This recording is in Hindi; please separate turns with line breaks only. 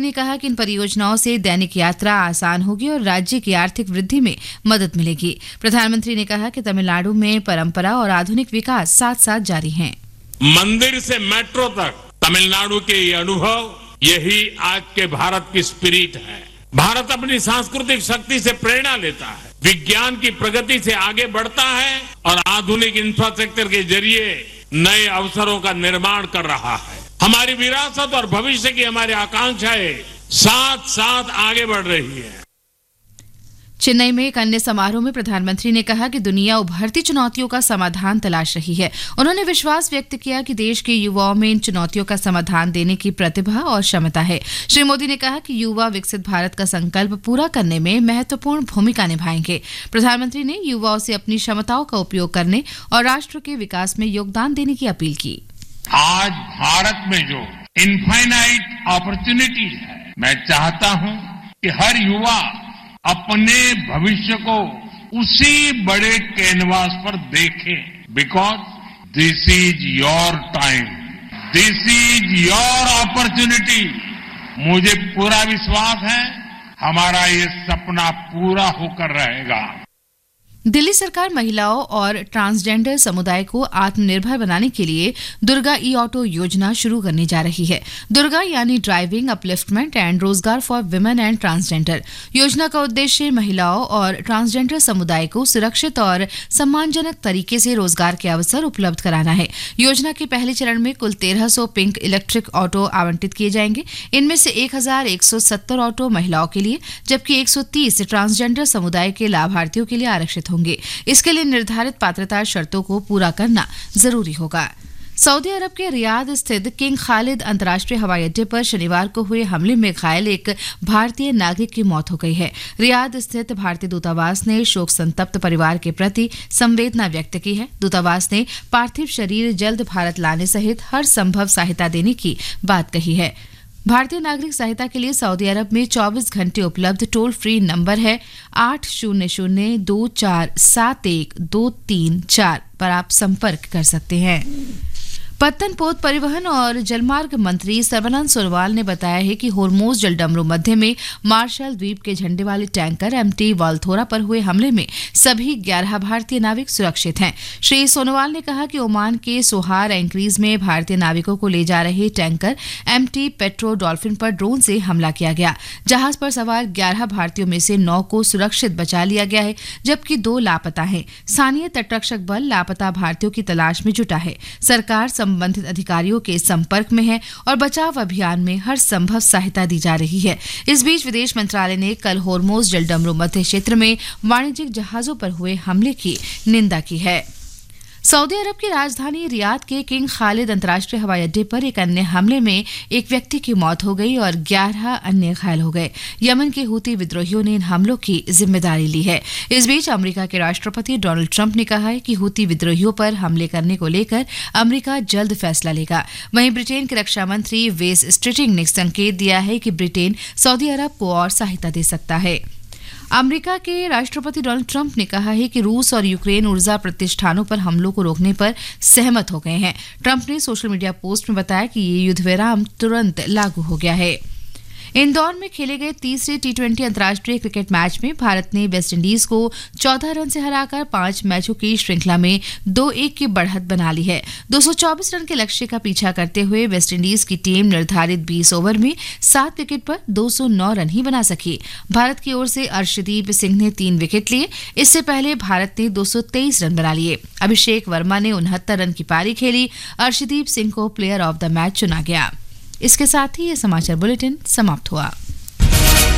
ने कहा कि इन परियोजनाओं से दैनिक यात्रा आसान होगी और राज्य की आर्थिक वृद्धि में मदद मिलेगी। प्रधानमंत्री ने कहा कि तमिलनाडु में परंपरा और आधुनिक विकास साथ साथ जारी हैं।
मंदिर से मेट्रो तक तमिलनाडु के ये अनुभव, यही आज के भारत की स्पिरिट है। भारत अपनी सांस्कृतिक शक्ति से प्रेरणा लेता है, विज्ञान की प्रगति से आगे बढ़ता है और आधुनिक इंफ्रास्ट्रक्चर के जरिए नए अवसरों का निर्माण कर रहा है। हमारी विरासत और भविष्य की हमारी आकांक्षाएं साथ साथ आगे बढ़ रही है।
चेन्नई में एक अन्य समारोह में प्रधानमंत्री ने कहा कि दुनिया उभरती चुनौतियों का समाधान तलाश रही है। उन्होंने विश्वास व्यक्त किया कि देश के युवाओं में इन चुनौतियों का समाधान देने की प्रतिभा और क्षमता है। श्री मोदी ने कहा कि युवा विकसित भारत का संकल्प पूरा करने में महत्वपूर्ण भूमिका निभाएंगे। प्रधानमंत्री ने युवाओं से अपनी क्षमताओं का उपयोग करने और राष्ट्र के विकास में योगदान देने की अपील की।
आज भारत में जो इनफाइनाइट अपॉर्चुनिटी है, मैं चाहता हूं कि हर युवा अपने भविष्य को उसी बड़े कैनवास पर देखें, because this is your time, this is your opportunity. मुझे पूरा विश्वास है हमारा ये सपना पूरा होकर रहेगा।
दिल्ली सरकार महिलाओं और ट्रांसजेंडर समुदाय को आत्मनिर्भर बनाने के लिए दुर्गा ई ऑटो योजना शुरू करने जा रही है। दुर्गा यानी ड्राइविंग, अपलिफ्टमेंट एंड रोजगार फॉर विमेन एंड ट्रांसजेंडर। योजना का उद्देश्य महिलाओं और ट्रांसजेंडर समुदाय को सुरक्षित और सम्मानजनक तरीके से रोजगार के अवसर उपलब्ध कराना है। योजना के पहले चरण में कुल 1300 पिंक इलेक्ट्रिक ऑटो आवंटित किए जाएंगे। इनमें से 1170 ऑटो महिलाओं के लिए जबकि 130 ट्रांसजेंडर समुदाय के लाभार्थियों के लिए आरक्षित होंगे। इसके लिए निर्धारित पात्रता शर्तों को पूरा करना जरूरी होगा। सऊदी अरब के रियाद स्थित किंग खालिद अंतर्राष्ट्रीय हवाई अड्डे पर शनिवार को हुए हमले में घायल एक भारतीय नागरिक की मौत हो गई है। रियाद स्थित भारतीय दूतावास ने शोक संतप्त परिवार के प्रति संवेदना व्यक्त की है। दूतावास ने पार्थिव शरीर जल्द भारत लाने सहित हर संभव सहायता देने की बात कही है। भारतीय नागरिक सहायता के लिए सऊदी अरब में 24 घंटे उपलब्ध टोल फ्री नंबर है 800-2471-234 पर आप संपर्क कर सकते हैं। पत्तन पोत परिवहन और जलमार्ग मंत्री सर्बानंद सोनोवाल ने बताया है कि होर्मुज जलडमरू मध्य में मार्शल द्वीप के झंडे वाले टैंकर एमटी वाल्थोरा पर हुए हमले में सभी 11 भारतीय नाविक सुरक्षित हैं। श्री सोनोवाल ने कहा कि ओमान के सोहार एंक्रीज में भारतीय नाविकों को ले जा रहे टैंकर एमटी पेट्रो डॉल्फिन पर ड्रोन से हमला किया गया। जहाज पर सवार 11 भारतीयों में से 9 को सुरक्षित बचा लिया गया है, जबकि 2 लापता हैं। स्थानीय तटरक्षक बल लापता भारतीयों की तलाश में जुटा है। सरकार संबंधित अधिकारियों के संपर्क में है और बचाव अभियान में हर संभव सहायता दी जा रही है। इस बीच विदेश मंत्रालय ने कल होर्मुज जलडमरू मध्य क्षेत्र में वाणिज्यिक जहाजों पर हुए हमले की निंदा की है। सऊदी अरब की राजधानी रियाद के किंग खालिद अंतर्राष्ट्रीय हवाई अड्डे पर एक अन्य हमले में एक व्यक्ति की मौत हो गई और 11 अन्य घायल हो गए। यमन के हूती विद्रोहियों ने इन हमलों की जिम्मेदारी ली है। इस बीच अमेरिका के राष्ट्रपति डोनाल्ड ट्रंप ने कहा है कि हूती विद्रोहियों पर हमले करने को लेकर अमेरिका जल्द फैसला लेगा। वहीं ब्रिटेन के रक्षा मंत्री वेस स्ट्रिटिंग ने संकेत दिया है कि ब्रिटेन सऊदी अरब को और सहायता दे सकता है। अमेरिका के राष्ट्रपति डोनाल्ड ट्रंप ने कहा है कि रूस और यूक्रेन ऊर्जा प्रतिष्ठानों पर हमलों को रोकने पर सहमत हो गए हैं। ट्रंप ने सोशल मीडिया पोस्ट में बताया कि ये युद्ध विराम तुरंत लागू हो गया है। इंदौर में खेले गए तीसरे टी20 अंतर्राष्ट्रीय क्रिकेट मैच में भारत ने वेस्टइंडीज को 14 रन से हराकर 5 मैचों की श्रृंखला में 2-1 की बढ़त बना ली है। 224 रन के लक्ष्य का पीछा करते हुए वेस्टइंडीज की टीम निर्धारित 20 ओवर में 7 विकेट पर 209 रन ही बना सकी। भारत की ओर से अर्शदीप सिंह ने 3 विकेट लिए। इससे पहले भारत ने 223 रन बना लिए। अभिषेक वर्मा ने 69 रन की पारी खेली। अर्शदीप सिंह को प्लेयर ऑफ द मैच चुना गया। इसके साथ ही ये समाचार बुलेटिन समाप्त हुआ।